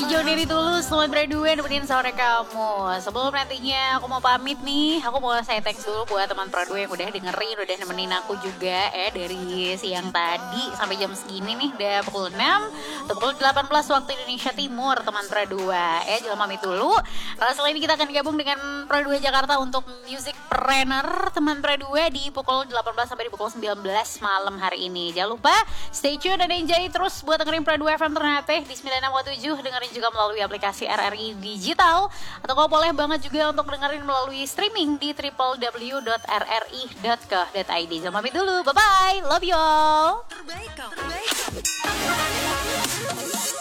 Jauh dari Tulus, selamat berdua nemenin sore kamu. Sebelum nantinya aku mau pamit nih, aku mau saya thanks dulu buat teman Pradu yang udah dengerin, udah nemenin aku juga dari siang tadi sampai jam segini nih, udah pukul 6 atau pukul 18 waktu Indonesia Timur, teman Pradua. Jangan pamit dulu. Setelah ini kita akan gabung dengan Pradua Jakarta untuk Music Planner teman Pradua di pukul 18 sampai di pukul 19 malam hari ini. Jangan lupa stay tune dan enjoy terus buat dengerin Pradua FM Ternate di 96,7, dengerin juga melalui aplikasi RRI Digital, atau kau boleh banget juga untuk dengerin melalui streaming di www.rri.co.id. Jangan pamit dulu, bye bye, love you all. Terbaik.